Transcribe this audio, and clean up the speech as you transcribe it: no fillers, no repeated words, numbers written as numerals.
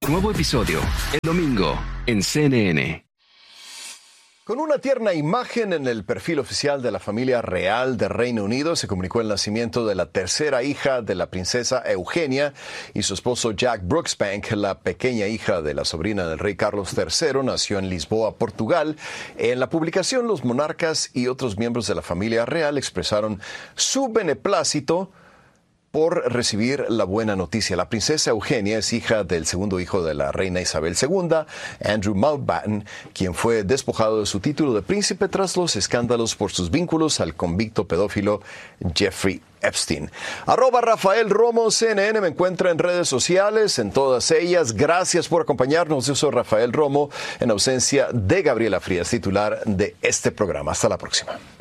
Nuevo episodio, el domingo, en CNN. Con una tierna imagen en el perfil oficial de la familia real de Reino Unido, se comunicó el nacimiento de la tercera hija de la princesa Eugenia y su esposo Jack Brooksbank. La pequeña hija de la sobrina del rey Carlos III nació en Lisboa, Portugal. En la publicación, los monarcas y otros miembros de la familia real expresaron su beneplácito por recibir la buena noticia. La princesa Eugenia es hija del segundo hijo de la reina Isabel II, Andrew Mountbatten, quien fue despojado de su título de príncipe tras los escándalos por sus vínculos al convicto pedófilo Jeffrey Epstein. @Rafael Romo CNN, me encuentra en redes sociales, en todas ellas. Gracias por acompañarnos. Yo soy Rafael Romo, en ausencia de Gabriela Frías, titular de este programa. Hasta la próxima.